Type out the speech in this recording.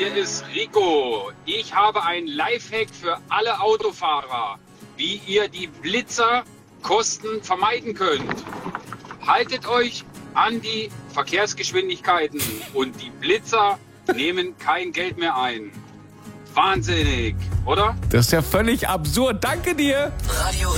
hier ist Rico. Ich habe ein Lifehack für alle Autofahrer, wie ihr die Blitzerkosten vermeiden könnt. Haltet euch an die Verkehrsgeschwindigkeiten und die Blitzer nehmen kein Geld mehr ein. Wahnsinnig, oder? Das ist ja völlig absurd. Danke dir. Radio